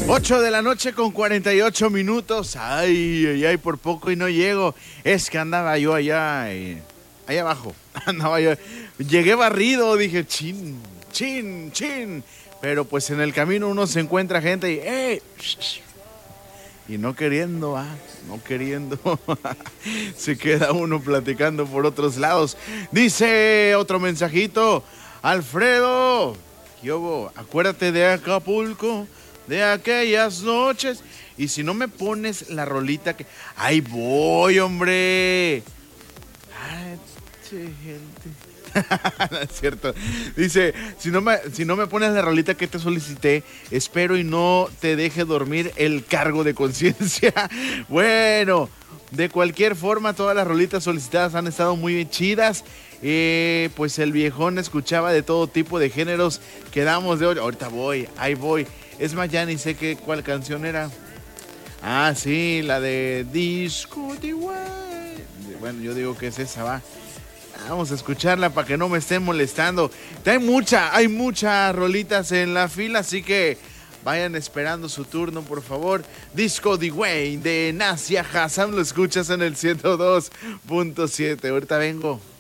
8 de la noche con 48 minutos. Ay, por poco y no llego. Es que andaba yo allá abajo. Andaba yo. Llegué barrido, dije, chin. Pero pues en el camino uno se encuentra gente y no queriendo, no queriendo. Se queda uno platicando por otros lados. Dice otro mensajito. Alfredo, ¿qué hubo? Acuérdate de Acapulco, de aquellas noches. Y si no me pones la rolita que... ¡Ahí voy, hombre! ¡Ay, gente! No es cierto. Dice, si no me pones la rolita que te solicité, espero y no te deje dormir el cargo de conciencia. Bueno, de cualquier forma, todas las rolitas solicitadas han estado muy bien chidas. Pues el viejón escuchaba de todo tipo de géneros. Quedamos de hoy. Ahorita ahí voy. Es más, ya ni sé cuál canción era. Ah, sí, la de Disco de Guay. Bueno, yo digo que es esa, va. Vamos a escucharla para que no me estén molestando. Hay muchas rolitas en la fila, así que vayan esperando su turno, por favor. Disco de Way de Nasia Hassan, lo escuchas en el 102.7. Ahorita vengo.